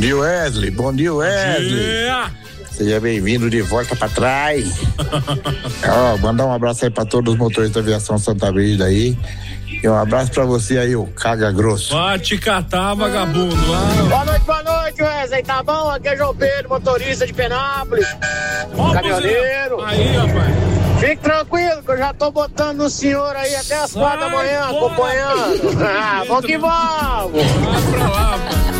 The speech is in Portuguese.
dia, Wesley. Bom dia, Wesley. Seja bem-vindo de volta pra trás. Mandar um abraço aí pra todos os motoristas da aviação Santa Brígida aí. E um abraço pra você aí, o Caga Grosso. Vai te catar, vagabundo. Boa noite, Wesley. Tá bom? Aqui é João Pedro, motorista de Penápolis. Caminhoneiro. Aí, rapaz. Fique tranquilo que eu já tô botando no senhor aí até as 4 da manhã, acompanhando. Vamos que vamos. Vai pra lá, rapaz.